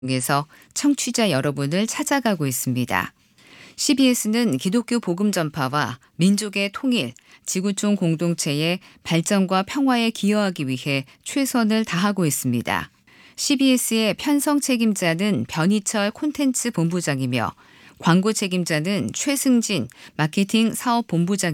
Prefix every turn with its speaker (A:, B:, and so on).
A: 에서 청취자 여러분을 찾아가고 있습니다. CBS는 기독교 복음 전파와 민족의 통일, 지구촌 공동체의 발전과 평화에 기여하기 위해 최선을 다하고 있습니다. CBS의 편성 책임자는 변희철 콘텐츠 본부장이며 광고 책임자는 최승진 마케팅 사업 본부장입니다.